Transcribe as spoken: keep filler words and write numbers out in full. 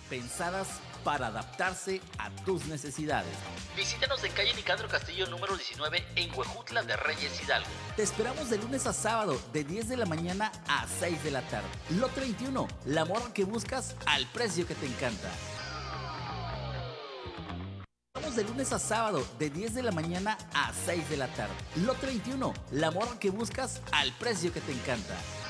pensadas para adaptarse a tus necesidades. Visítanos en calle Nicandro Castillo número diecinueve en Huejutla de Reyes, Hidalgo. Te esperamos de lunes a sábado de diez de la mañana a seis de la tarde. Lote veintiuno, la morra que buscas al precio que te encanta. Estamos de lunes a sábado de diez de la mañana a seis de la tarde. Lote veintiuno, la morra que buscas al precio que te encanta.